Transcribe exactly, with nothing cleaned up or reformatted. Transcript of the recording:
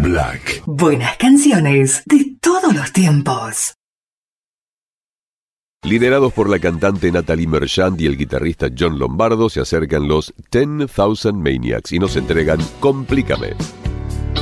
Black. Buenas canciones de todos los tiempos. Liderados por la cantante Natalie Merchant y el guitarrista John Lombardo, se acercan los Ten Thousand Maniacs y nos entregan Complícame.